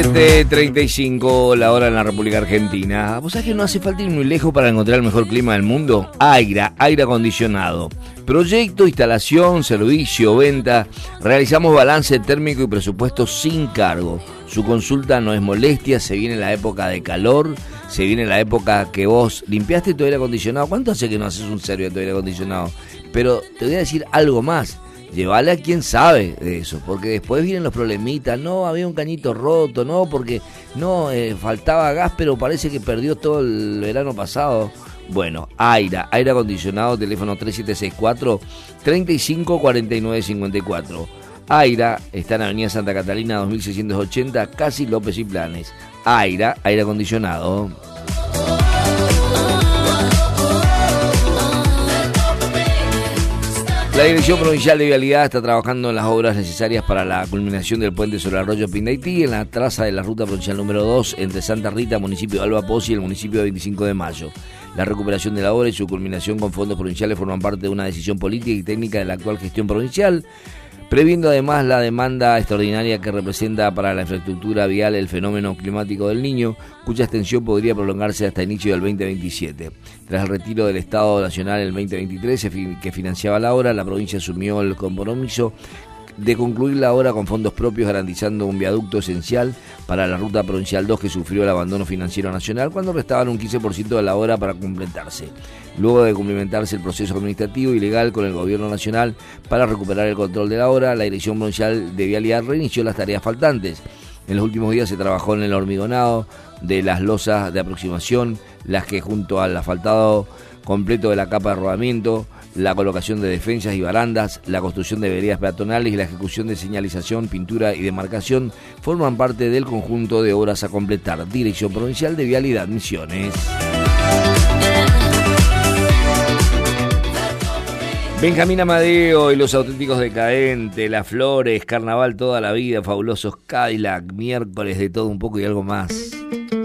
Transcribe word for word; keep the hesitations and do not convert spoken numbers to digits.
siete treinta y cinco la hora en la República Argentina. ¿Vos sabés que no hace falta ir muy lejos para encontrar el mejor clima del mundo? Aira, aire acondicionado. Proyecto, instalación, servicio, venta. Realizamos balance térmico y presupuesto sin cargo. Su consulta no es molestia, se viene la época de calor, se viene la época que vos limpiaste tu aire acondicionado. ¿Cuánto hace que no haces un servicio de tu aire acondicionado? Pero te voy a decir algo más. Llévale a quien sabe de eso, porque después vienen los problemitas. No, había un cañito roto, no, porque no, eh, faltaba gas, pero parece que perdió todo el verano pasado. Bueno, Aira, aire acondicionado, teléfono tres siete seis cuatro, tres cinco cuatro nueve cinco cuatro. Aira está en Avenida Santa Catalina dos mil seiscientos ochenta, casi López y Planes. Aira, aire acondicionado. La Dirección Provincial de Vialidad está trabajando en las obras necesarias para la culminación del puente sobre el arroyo Pindaití en la traza de la ruta provincial número dos entre Santa Rita, municipio de Alba Pozzi y el municipio de veinticinco de mayo. La recuperación de la obra y su culminación con fondos provinciales forman parte de una decisión política y técnica de la actual gestión provincial, previendo además la demanda extraordinaria que representa para la infraestructura vial el fenómeno climático del Niño, cuya extensión podría prolongarse hasta inicio del veinte veintisiete. Tras el retiro del Estado Nacional el veinte veintitrés, que financiaba la obra, la provincia asumió el compromiso de concluir la obra con fondos propios, garantizando un viaducto esencial para la Ruta Provincial dos, que sufrió el abandono financiero nacional cuando restaban un quince por ciento de la obra para completarse. Luego de cumplimentarse el proceso administrativo y legal con el Gobierno Nacional para recuperar el control de la obra, la Dirección Provincial de Vialidad reinició las tareas faltantes. En los últimos días se trabajó en el hormigonado de las losas de aproximación, las que junto al asfaltado completo de la capa de rodamiento, la colocación de defensas y barandas, la construcción de veredas peatonales y la ejecución de señalización, pintura y demarcación forman parte del conjunto de obras a completar. Dirección Provincial de Vialidad, Misiones. Benjamín Amadeo y los auténticos decadentes, Las Flores, Carnaval toda la vida, fabulosos Cadillac, miércoles de todo un poco y algo más.